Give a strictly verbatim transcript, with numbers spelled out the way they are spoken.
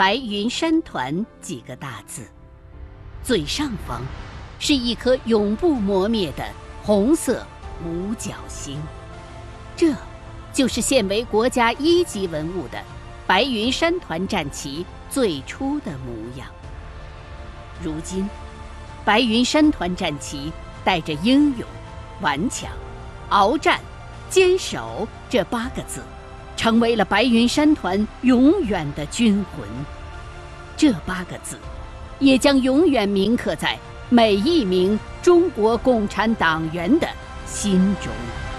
白云山团几个大字，最上方是一颗永不磨灭的红色五角星，这就是现为国家一级文物的白云山团战旗最初的模样。如今，白云山团战旗带着英勇、顽强、鏖战、坚守这八个字，成为了白云山团永远的军魂。这八个字，也将永远铭刻在每一名中国共产党员的心中。